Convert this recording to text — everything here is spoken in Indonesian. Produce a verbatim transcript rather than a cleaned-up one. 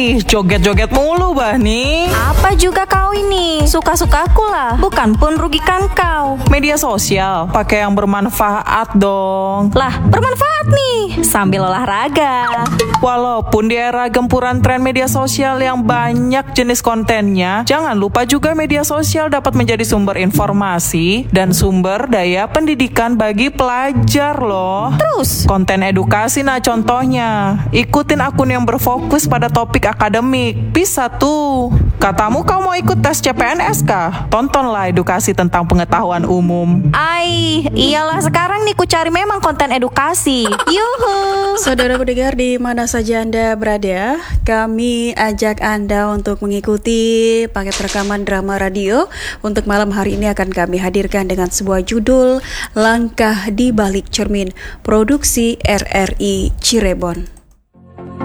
Ih, joget-joget mulu bah nih. Apa juga kau ini? Suka-sukaku lah, bukan pun rugikan kau. Media sosial, pakai yang bermanfaat dong. Lah, bermanfaat nih, sambil olahraga. Walaupun di era gempuran tren media sosial yang banyak jenis kontennya, jangan lupa juga media sosial dapat menjadi sumber informasi dan sumber daya pendidikan bagi pelajar loh. Terus? Konten edukasi nah contohnya. Ikutin akun yang berfokus pada topik akademik. Bisa tuh. Katamu kau mau ikut tes C P N S kah? Tontonlah edukasi tentang pengetahuan umum. Ai, iyalah sekarang nih ku cari memang konten edukasi. Yuhu. Saudara pendengar di mana saja Anda berada, kami ajak Anda untuk mengikuti paket rekaman drama radio. Untuk malam hari ini akan kami hadirkan dengan sebuah judul Langkah di Balik Cermin, produksi R R I Cirebon.